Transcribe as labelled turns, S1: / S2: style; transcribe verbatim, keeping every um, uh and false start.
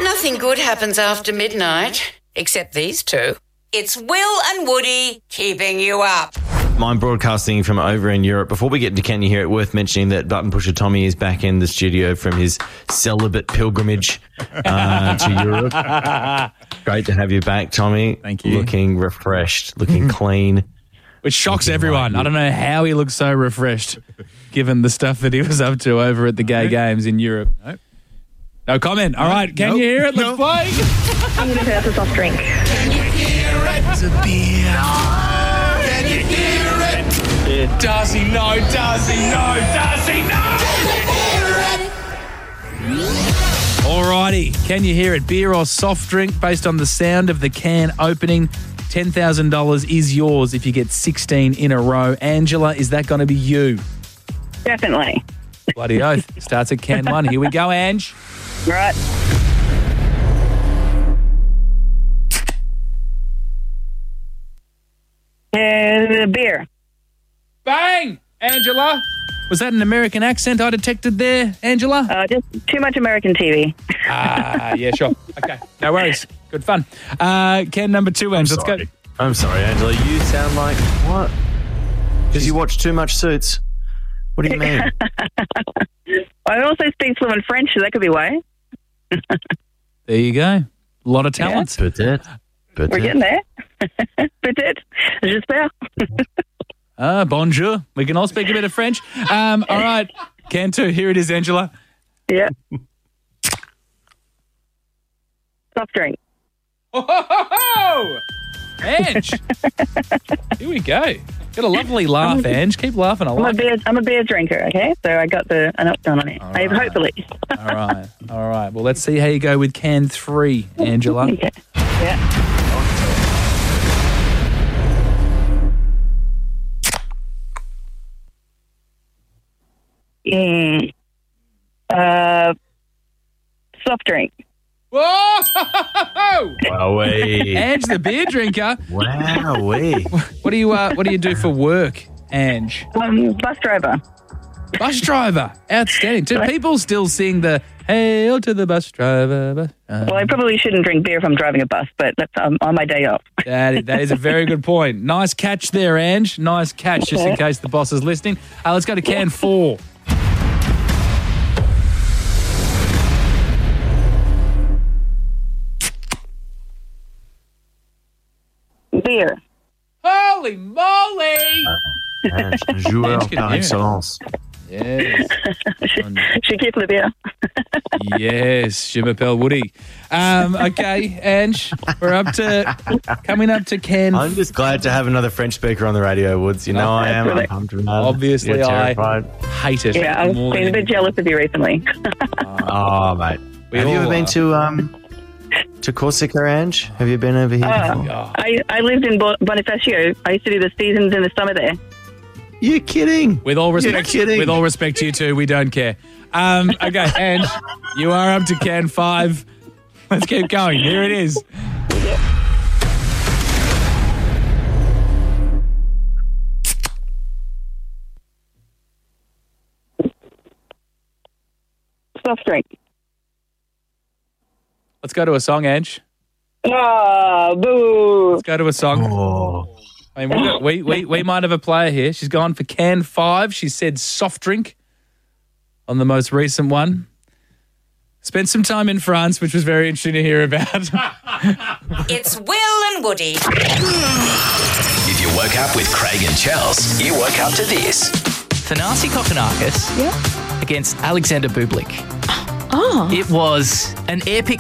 S1: Nothing good happens after midnight, except these two. It's Will and Woody keeping you up.
S2: I'm broadcasting from over in Europe. Before we get to Can You Hear It, worth mentioning that Button Pusher Tommy is back in the studio from his celibate pilgrimage uh, to Europe. Great to have you back, Tommy.
S3: Thank you.
S2: Looking refreshed, looking clean.
S3: Which shocks everyone. I don't know how he looks so refreshed, given the stuff that he was up to over at the gay games in Europe.
S4: Nope.
S3: No comment. All right, can
S4: Nope.
S3: you hear it? Let's
S4: Nope.
S3: play.
S5: I'm going to say that's a soft drink.
S4: Can you hear it? It's a beer. Can you hear it?
S3: Does he know? Does he know? Does he know? Alrighty, can you hear it? Beer or soft drink based on the sound of the can opening. ten thousand dollars is yours if you get sixteen in a row. Angela, is that going to be you?
S5: Definitely.
S3: Bloody oath. Starts at can one. Here we go, Ange.
S5: Right. Uh, beer.
S3: Bang! Angela. Was that an American accent I detected there, Angela?
S5: Uh, just too much American T V.
S3: Ah, yeah, sure. Okay, no worries. Good fun. Uh, can number two, Ange. Let's go.
S2: Sorry. I'm sorry, Angela. You sound like what? Because you watch too much Suits. What do you mean?
S5: I also speak fluent French, so that could be why.
S3: There you go. A lot of talents.
S2: Peut-être.
S5: We're
S2: Peut-être.
S5: getting there. Peut-être. J'espère.
S3: Ah, bonjour. We can all speak a bit of French. Um, all right. Can two. Here it is, Angela.
S5: Yeah. Soft drink.
S3: Oh, ho, ho, ho! Ange. Here we go. Got a lovely laugh, Ange. Keep laughing. I
S5: I'm a
S3: like it.
S5: beer. I'm a beer drinker. Okay, so I got the an up done on it. I,
S3: right.
S5: hopefully.
S3: All right. All right. Well, let's see how you go with can three, Angela.
S5: Okay. Yeah. Mm. Uh, soft drink.
S3: Whoa!
S2: Wowee.
S3: Ange, the beer drinker.
S2: Wowee.
S3: What do you uh, What do you do for work, Ange?
S5: Um, bus driver.
S3: Bus driver. Outstanding. Do people still sing the "Hail to the bus driver"? Bus driver?
S5: Well, I probably shouldn't drink beer if I'm driving a bus, but that's um, on my day off.
S3: That is, that is a very good point. Nice catch there, Ange. Nice catch, just in case the boss is listening. Uh, let's go to can four.
S5: Beer.
S3: Holy moly!
S2: Un joueur
S3: Ange can
S2: par
S3: hear it.
S2: excellence.
S3: Yes.
S5: She keeps the beer.
S3: Yes, je m'appelle Woody. Um, okay, Ange, we're up to, coming up to can.
S2: I'm just glad to have another French speaker on the radio, Woods. You know I am. I'm
S5: Absolutely.
S2: pumped about it.
S3: Obviously,
S2: You're
S3: I
S2: terrified.
S3: hate it.
S5: Yeah, I've
S3: more
S5: been a
S3: than
S5: bit jealous of you recently.
S2: Oh, mate.
S3: We
S2: Have you
S3: all
S2: ever been
S3: are.
S2: to um to Corsica, Ange? Have you been over here
S5: Oh,
S2: before?
S3: Oh.
S5: I, I lived in Bo- Bonifacio. I used to do the seasons in the summer there.
S2: You're kidding.
S3: With all respect,
S2: You're kidding.
S3: with all respect to you two, we don't care. Um, okay, Ange, you are up to can five. Let's keep going. Here it is.
S5: Soft drink.
S3: Let's go to a song, Ange.
S5: Oh, boo.
S3: Let's go to a song.
S2: Oh.
S3: I mean, we, got, we, we, we might have a player here. She's gone for can five. She said soft drink on the most recent one. Spent some time in France, which was very interesting to hear about.
S1: It's Will and Woody.
S6: If you woke up with Craig and Chels, you woke up to this.
S7: Thanasi Kokonakis
S8: Yeah.
S7: against Alexander Bublik.
S8: Oh.
S7: It was an epic